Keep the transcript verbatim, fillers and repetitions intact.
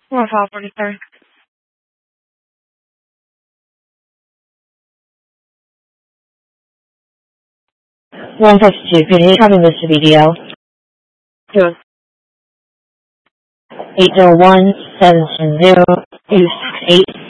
One five forty three. one fifty-two, could you copy Mister B D L? Yes. eight zero one, seven seven zero, two six eight.